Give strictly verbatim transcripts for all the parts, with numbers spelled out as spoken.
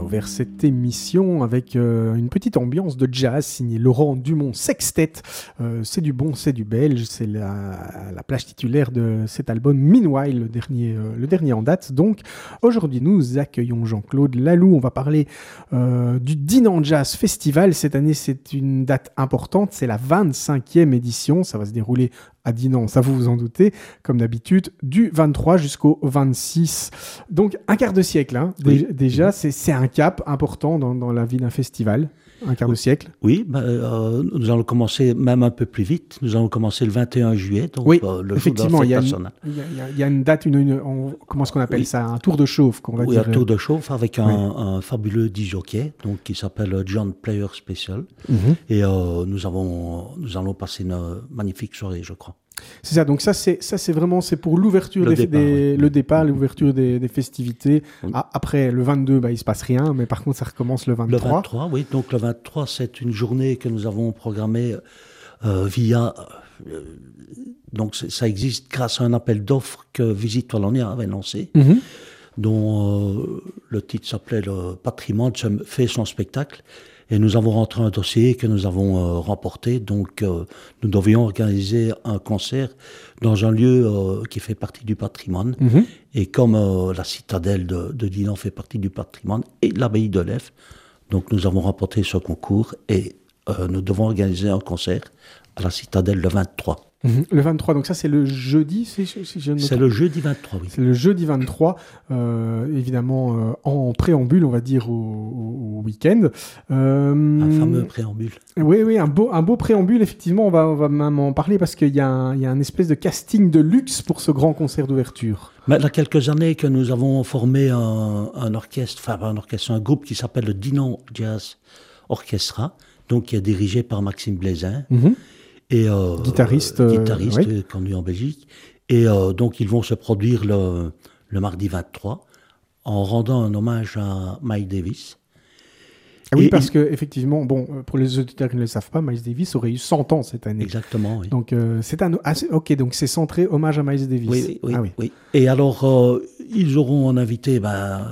ouvert cette émission avec euh, une petite ambiance de jazz signée Laurent Dumont Sextet. Euh, c'est du bon, c'est du belge. C'est la, la plage titulaire de cet album Meanwhile, le dernier, euh, le dernier en date. Donc aujourd'hui, nous accueillons Jean-Claude Laloux. On va parler euh, du Dinan Jazz Festival. Cette année, c'est une date importante. C'est la vingt-cinquième édition. Ça va se dérouler à Dinan, ça vous vous en doutez, comme d'habitude, du vingt-trois jusqu'au vingt-six. Donc, un quart de siècle, hein. Oui. Déjà, c'est, c'est un cap important dans, dans la vie d'un festival. Un quart de siècle. Oui, bah, euh, nous allons commencer même un peu plus vite. Nous allons commencer le vingt et un juillet, donc oui, euh, le effectivement, jour de la il fête y, nationale. il y a une date, une, une, on, comment est-ce qu'on appelle oui. ça? Un tour de chauffe, qu'on va oui, dire. un tour de chauffe avec un, oui. un fabuleux disjockey, donc qui s'appelle John Player Special. Mm-hmm. Et euh, nous, avons, nous allons passer une magnifique soirée, je crois. C'est ça, donc ça c'est, ça, c'est vraiment c'est pour l'ouverture le des, départ, des oui. le départ, l'ouverture des, des festivités. Oui. Ah, après, le vingt-deux, bah, il ne se passe rien, mais par contre, ça recommence le vingt-trois. Le vingt-trois, oui. Donc le vingt-trois, c'est une journée que nous avons programmée euh, via... Euh, donc ça existe grâce à un appel d'offres que Visite Wallonie avait lancé, Mm-hmm. dont euh, le titre s'appelait « Le patrimoine fait son spectacle ». Et nous avons rentré un dossier que nous avons euh, remporté. Donc, euh, nous devions organiser un concert dans un lieu euh, qui fait partie du patrimoine. Mm-hmm. Et comme euh, la citadelle de, de Dinan fait partie du patrimoine et l'abbaye de Lèves, donc nous avons remporté ce concours et euh, nous devons organiser un concert à la citadelle le vingt-trois. Mmh. Le vingt-trois, donc ça c'est le jeudi, si, si je ne me C'est trompe. le jeudi vingt-trois, oui. C'est le jeudi vingt-trois, euh, évidemment euh, en préambule, on va dire, au, au, au week-end. Euh, un fameux préambule. Oui, oui, un beau, un beau préambule, effectivement, on va, on va même en parler parce qu'il y a, un, il y a un espèce de casting de luxe pour ce grand concert d'ouverture. Mais il y a quelques années que nous avons formé un, un orchestre, enfin pas un orchestre, un groupe qui s'appelle le Dinan Jazz Orchestra, donc qui est dirigé par Maxime Blaisin. Mmh. Et euh, guitariste, euh, guitariste euh, ouais. connu en Belgique. Et euh, donc, ils vont se produire le, le mardi vingt-trois en rendant un hommage à Miles Davis. Ah oui, et parce il... que effectivement, bon, pour les auditeurs qui ne le savent pas, Miles Davis aurait eu cent ans cette année. Exactement, oui. Donc, euh, c'est un... Ah, c'est... Ok, donc c'est centré hommage à Miles Davis. Oui, oui, ah, oui. oui. Et alors, euh, ils auront en invité ben,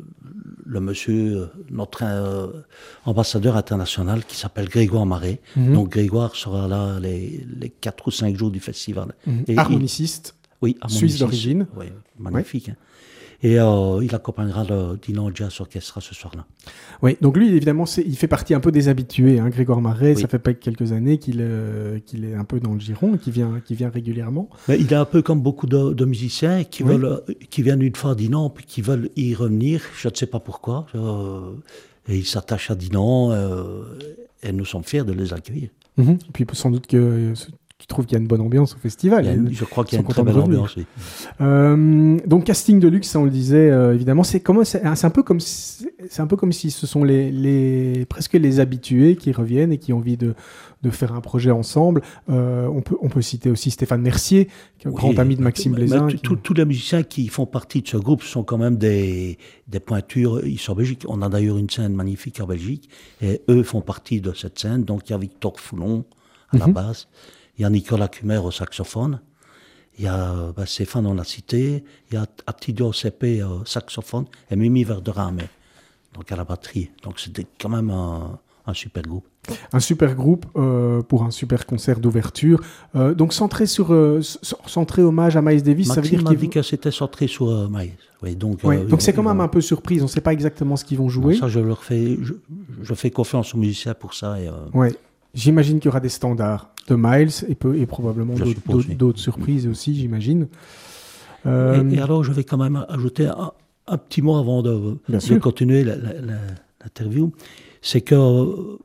le monsieur, notre euh, ambassadeur international qui s'appelle Grégoire Marais. Mm-hmm. Donc, Grégoire sera là les, les quatre ou cinq jours du festival. Mm-hmm. Et harmoniciste, il... oui, suisse d'origine. Oui, magnifique. Ouais. Hein. Et euh, il accompagnera le Dinan Jazz Orchestra ce soir-là. Oui, donc lui, évidemment, c'est, il fait partie un peu des habitués. Hein, Grégoire Marais, oui. Ça fait pas quelques années qu'il, euh, qu'il est un peu dans le giron, qu'il vient, qu'il vient régulièrement. Mais il est un peu comme beaucoup de, de musiciens qui, oui. veulent, qui viennent une fois à Dinan, puis qui veulent y revenir. Je ne sais pas pourquoi. Euh, et ils s'attachent à Dinan, euh, et nous sommes fiers de les accueillir. Mmh. Et puis sans doute que... qui trouve qu'il y a une bonne ambiance au festival. Il y a une, je crois qu'il y a une très belle ambiance, oui. Euh, donc, casting de luxe, on le disait, euh, évidemment, c'est, comment, c'est, c'est, un peu comme si, c'est un peu comme si ce sont les, les, presque les habitués qui reviennent et qui ont envie de, de faire un projet ensemble. Euh, on, peut, on peut citer aussi Stéphane Mercier, qui est un oui, grand ami de Maxime Blaisin. Qui... Tous les musiciens qui font partie de ce groupe sont quand même des, des pointures. Ils sont en Belgique. On a d'ailleurs une scène magnifique en Belgique. Et eux font partie de cette scène. Donc, il y a Victor Foulon à mm-hmm. la basse. Il y a Nicolas Cumer au saxophone, il y a ben, Stéphane, on l'a cité, il y a Attilio Sepe au saxophone et Mimi Verderamé, donc à la batterie. Donc c'était quand même un, un super groupe. Un super groupe euh, pour un super concert d'ouverture. Euh, donc centré sur euh, centré hommage à Miles Davis, Maxime ça veut dire m'a qu'il... dit que c'était centré sur euh, Miles. Oui, donc ouais, euh, donc c'est quand même vont... un peu surprise, on ne sait pas exactement ce qu'ils vont jouer. Non, ça, je leur fais, je, je fais confiance aux musiciens pour ça. Et, euh... ouais. J'imagine qu'il y aura des standards de Miles et, peu, et probablement d'autres, suppose, d'autres, oui. d'autres surprises aussi, j'imagine. Euh... Et, et alors, je vais quand même ajouter un, un petit mot avant de, de continuer la, la, la, l'interview. C'est que euh,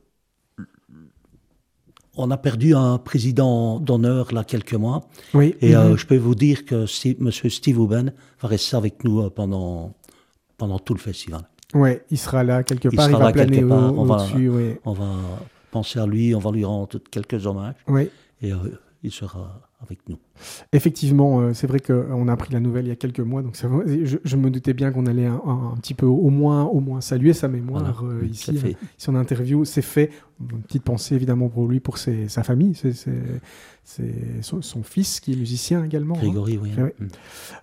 on a perdu un président d'honneur là quelques mois. Oui. Et mm-hmm. euh, je peux vous dire que si, M. Steve Houben va rester avec nous euh, pendant, pendant tout le festival. Oui, il sera là quelque il part, il va là planer part, au, on au-dessus. Va, oui. On va penser à lui, on va lui rendre quelques hommages. Oui. Et euh, il sera avec nous. Effectivement, euh, c'est vrai qu'on a appris la nouvelle il y a quelques mois, donc ça, je, je me doutais bien qu'on allait un, un, un petit peu au moins, au moins saluer sa mémoire voilà, euh, ici, euh, ici en interview. C'est fait. Une petite pensée évidemment pour lui, pour ses, sa famille, c'est, c'est, c'est son, son fils qui est musicien également. Grégory, hein. oui. Ouais. Mmh.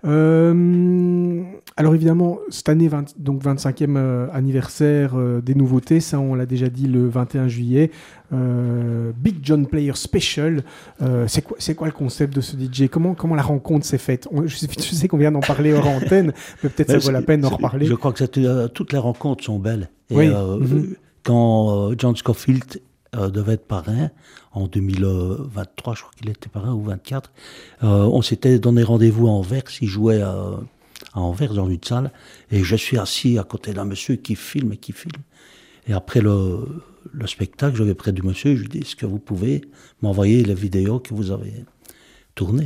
Euh, alors évidemment, cette année, vingt, donc vingt-cinquième euh, anniversaire euh, des nouveautés, ça on l'a déjà dit le vingt et un juillet. Euh, Big John Player Special, euh, c'est, quoi, c'est quoi le concept de ce D J ? Comment, comment la rencontre s'est faite ? on, je, sais, je sais qu'on vient d'en parler hors antenne, mais peut-être ben, ça vaut la peine d'en reparler. Je crois que c'est, euh, toutes les rencontres sont belles. Et, oui. euh, mm-hmm. Quand euh, John Scofield euh, devait être parrain, en deux mille vingt-trois, je crois qu'il était parrain, ou vingt-quatre, euh, on s'était donné rendez-vous à Anvers, il jouait euh, à Anvers dans une salle, et je suis assis à côté d'un monsieur qui filme et qui filme. Et après le, le spectacle, je vais près du monsieur, je lui dis, est-ce que vous pouvez m'envoyer les vidéos que vous avez tournées ?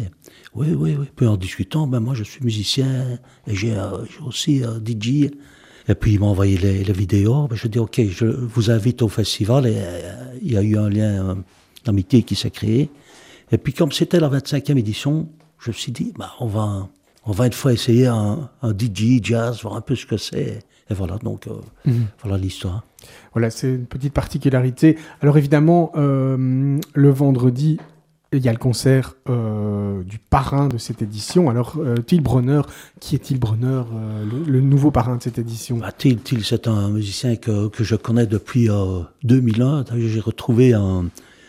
Oui, oui, oui. Puis en discutant, ben moi je suis musicien, et j'ai, euh, j'ai aussi euh, D J. Et puis il m'a envoyé les, les vidéos. Ben, je dis ok, je vous invite au festival. Et euh, il y a eu un lien euh, d'amitié qui s'est créé. Et puis comme c'était la vingt-cinquième édition, je me suis dit, bah, on va, on va une fois essayer un, un D J jazz, voir un peu ce que c'est. Et voilà, donc euh, mmh. voilà l'histoire. Voilà, c'est une petite particularité. Alors évidemment, euh, le vendredi, il y a le concert euh, du parrain de cette édition. Alors, euh, Till Brunner, qui est Till Brunner, euh, le, le nouveau parrain de cette édition ? bah, Till, Till, c'est un musicien que, que je connais depuis euh, deux mille un. J'ai retrouvé un,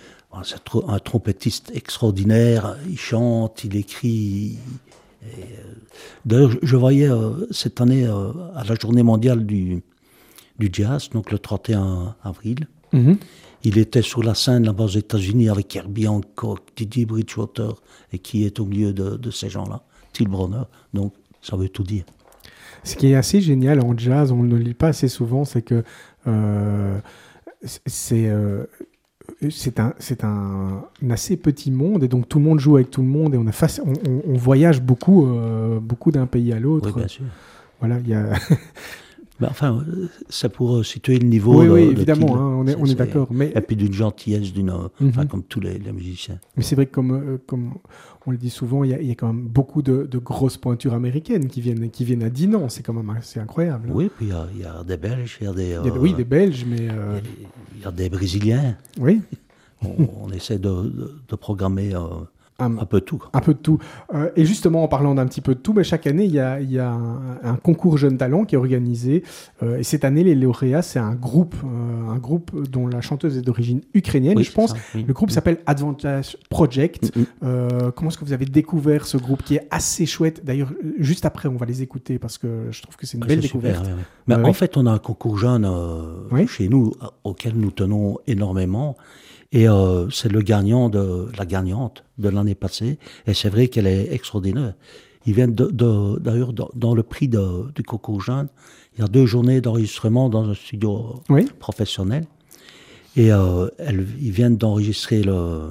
un trompettiste extraordinaire. Il chante, il écrit. Et, euh, d'ailleurs, je, je voyais euh, cette année euh, à la journée mondiale du, du jazz, donc le trente et un avril. Mm-hmm. Il était sur la scène là-bas aux États-Unis avec Herbie Hancock, Didi Bridgewater, et qui est au milieu de, de ces gens-là, Till Brunner. Donc, ça veut tout dire. Ce qui est assez génial en jazz, on ne le lit pas assez souvent, c'est que euh, c'est, euh, c'est, un, c'est un, un assez petit monde, et donc tout le monde joue avec tout le monde, et on, a face, on, on, on voyage beaucoup, euh, beaucoup d'un pays à l'autre. Oui, bien sûr. Voilà, il y a... Ben, enfin, c'est pour situer le niveau. Oui, le, oui, le évidemment, hein, on est, c'est, on est d'accord. Mais... Et puis d'une gentillesse, d'une, mm-hmm. enfin, comme tous les, les musiciens. Mais c'est vrai que, comme, euh, comme on le dit souvent, il y, y a quand même beaucoup de, de grosses pointures américaines qui viennent, qui viennent à Dinan. C'est quand même assez incroyable. Oui, puis il y, y a des Belges, il y a des. Euh, y a, oui, des Belges, mais. Euh... Il y, y a des Brésiliens. Oui. on, on essaie de, de, de programmer. Euh, Un, un peu de tout. Un peu de tout. Euh, et justement, en parlant d'un petit peu de tout, ben, chaque année, il y a, y a un, un concours Jeunes Talents qui est organisé. Euh, et cette année, les lauréats, c'est un groupe, euh, un groupe dont la chanteuse est d'origine ukrainienne, oui, je pense. Ça, oui. Le groupe oui. s'appelle Advantage Project. Mm-hmm. Euh, comment est-ce que vous avez découvert ce groupe qui est assez chouette ? D'ailleurs, juste après, on va les écouter parce que je trouve que c'est une belle c'est découverte. Super, oui, oui. Mais euh, en oui. fait, on a un concours jeune euh, oui. chez nous auquel nous tenons énormément. Et euh, c'est le gagnant de la gagnante de l'année passée. Et c'est vrai qu'elle est extraordinaire. Ils viennent de, de, d'ailleurs dans, dans le prix de, du concours jeune. Il y a deux journées d'enregistrement dans un studio oui. professionnel. Et euh, elles, ils viennent d'enregistrer le,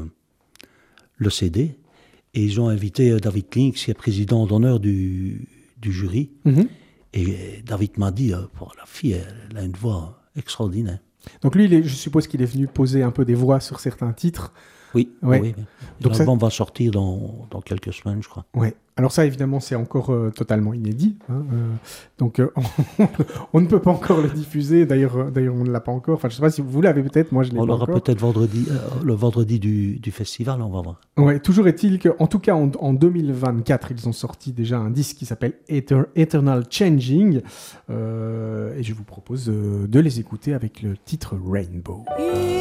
le C D. Et ils ont invité David Lynx, qui est président d'honneur du, du jury. Mm-hmm. Et David m'a dit, pour la fille, elle a une voix extraordinaire. Donc lui, il est, je suppose qu'il est venu poser un peu des voix sur certains titres. Oui, ouais. oui. oui. Donc l'album ça... va sortir dans, dans quelques semaines, je crois. Oui. Alors ça, évidemment, c'est encore euh, totalement inédit. Hein, euh, donc euh, on, on ne peut pas encore le diffuser. D'ailleurs, euh, d'ailleurs on ne l'a pas encore. Enfin, je ne sais pas si vous l'avez peut-être. Moi, je l'ai on pas l'aura encore. peut-être vendredi, euh, le vendredi du, du festival, on va voir. Ouais. Toujours est-il qu'en tout cas, en, en deux mille vingt-quatre, ils ont sorti déjà un disque qui s'appelle Ether, Eternal Changing. Euh, et je vous propose euh, de les écouter avec le titre Rainbow.